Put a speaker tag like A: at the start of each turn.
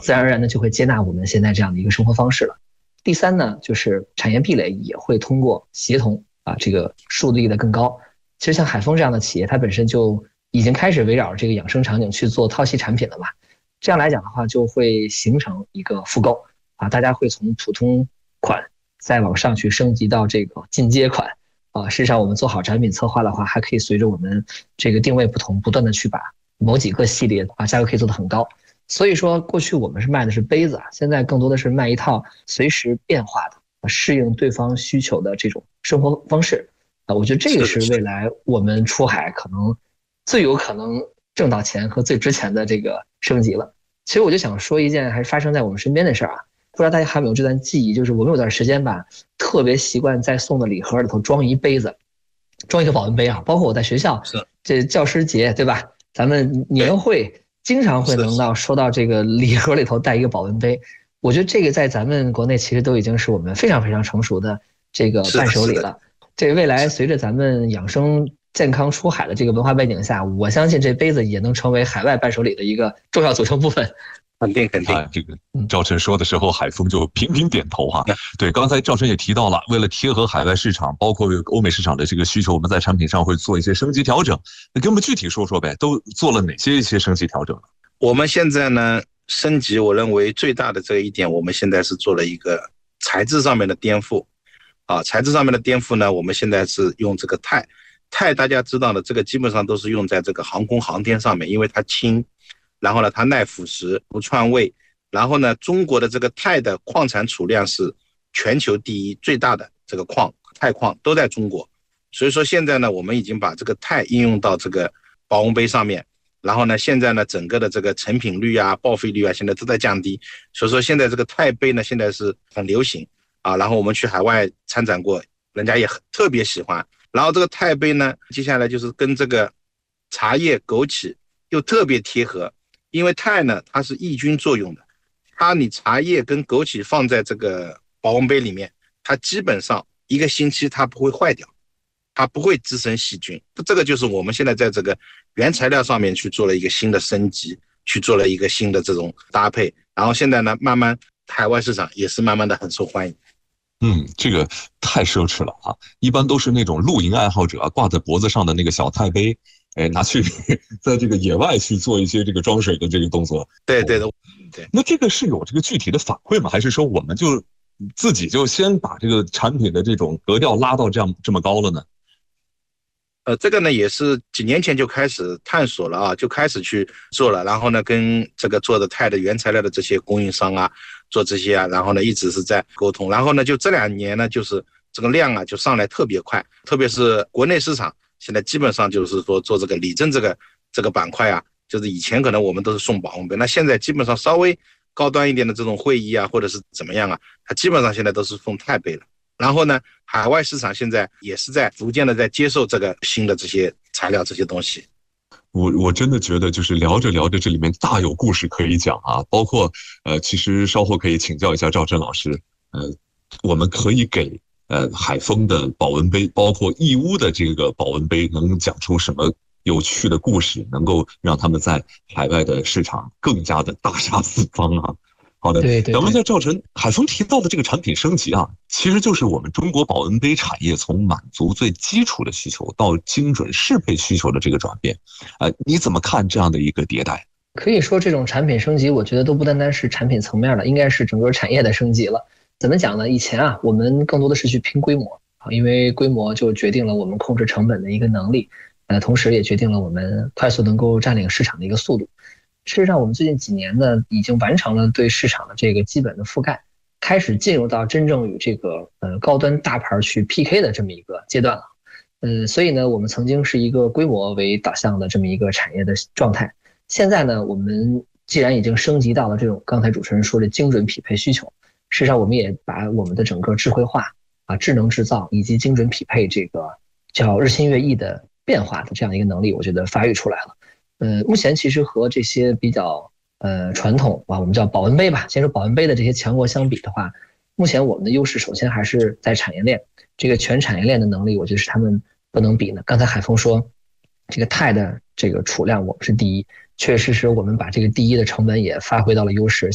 A: 自然而然的就会接纳我们现在这样的一个生活方式了。第三呢，就是产业壁垒也会通过协同这个树立的更高。其实像海丰这样的企业，它本身就已经开始围绕这个养生场景去做套系产品了嘛。这样来讲的话，就会形成一个复购大家会从普通款再往上去升级到这个进阶款事实上我们做好产品策划的话，还可以随着我们这个定位不同，不断的去把某几个系列价格可以做得很高。所以说过去我们是卖的是杯子现在更多的是卖一套随时变化的适应对方需求的这种生活方式我觉得这个是未来我们出海可能最有可能挣到钱和最值钱的这个升级了。其实我就想说一件还是发生在我们身边的事不知道大家还有没有这段记忆，就是我们有段时间吧，特别习惯在送的礼盒里头装一杯子，装一个保温杯包括我在学校这教师节对吧，咱们年会经常会能收到这个礼盒里头带一个保温杯。我觉得这个在咱们国内其实都已经是我们非常非常成熟的这个伴手礼了。这未来随着咱们养生健康出海的这个文化背景下，我相信这杯子也能成为海外伴手礼的一个重要组成部分。
B: 肯定
C: 这个赵晨说的时候，海丰就频频点头对，刚才赵晨也提到了，为了贴合海外市场，包括欧美市场的这个需求，我们在产品上会做一些升级调整。那给我们具体说说呗，都做了哪些一些升级调整？
B: 我们现在呢，升级我认为最大的这一点，我们现在是做了一个材质上面的颠覆材质上面的颠覆呢，我们现在是用这个钛大家知道的，这个基本上都是用在这个航空航天上面，因为它轻，然后呢它耐腐蚀不串味，然后呢中国的这个钛的矿产储量是全球第一，最大的这个钛矿都在中国。所以说现在呢我们已经把这个钛应用到这个保温杯上面，然后呢现在呢整个的这个成品率报废率现在都在降低。所以说现在这个钛杯呢现在是很流行然后我们去海外参展过，人家也特别喜欢。然后这个钛杯呢接下来就是跟这个茶叶枸杞又特别贴合，因为钛呢它是抑菌作用的，你茶叶跟枸杞放在这个保温杯里面，它基本上1个星期它不会坏掉，它不会滋生细菌。这个就是我们现在在这个原材料上面去做了一个新的升级，去做了一个新的这种搭配，然后现在呢慢慢海外市场也是慢慢的很受欢迎。
C: 这个太奢侈了一般都是那种露营爱好者挂在脖子上的那个小钛杯，拿去在这个野外去做一些这个装水的这个动作。
B: 对。
C: 那这个是有这个具体的反馈吗？还是说我们就自己就先把这个产品的这种格调拉到这么高了呢？
B: 这个呢也是几年前就开始探索了就开始去做了，然后呢跟这个做的钛的原材料的这些供应商做这些然后呢一直是在沟通，然后呢就这2年呢就是这个量就上来特别快，特别是国内市场现在基本上就是说做这个礼赠这个板块就是以前可能我们都是送保温杯，那现在基本上稍微高端一点的这种会议或者是怎么样它基本上现在都是送钛杯了。然后呢海外市场现在也是在逐渐的在接受这个新的这些材料这些东西。
C: 我真的觉得就是聊着聊着这里面大有故事可以讲包括其实稍后可以请教一下赵晨老师，我们可以给海丰的保温杯，包括义乌的这个保温杯，能讲出什么有趣的故事，能够让他们在海外的市场更加的大杀四方好的，咱们在赵晨海丰提到的这个产品升级其实就是我们中国保温杯产业从满足最基础的需求到精准适配需求的这个转变。你怎么看这样的一个迭代？
A: 可以说这种产品升级，我觉得都不单单是产品层面的，应该是整个产业的升级了。怎么讲呢？以前我们更多的是去拼规模因为规模就决定了我们控制成本的一个能力，同时也决定了我们快速能够占领市场的一个速度。事实上我们最近几年呢已经完成了对市场的这个基本的覆盖，开始进入到真正与这个高端大牌去 PK 的这么一个阶段了。所以呢我们曾经是一个规模为导向的这么一个产业的状态，现在呢我们既然已经升级到了这种刚才主持人说的精准匹配需求，事实上我们也把我们的整个智慧化智能制造以及精准匹配这个叫日新月异的变化的这样一个能力，我觉得发育出来了。目前其实和这些比较传统我们叫保温杯吧，先说保温杯的这些强国相比的话，目前我们的优势首先还是在产业链，这个全产业链的能力我觉得是他们不能比的。刚才海峰说这个钛的这个储量我们是第一，确实是我们把这个第一的成本也发挥到了优势。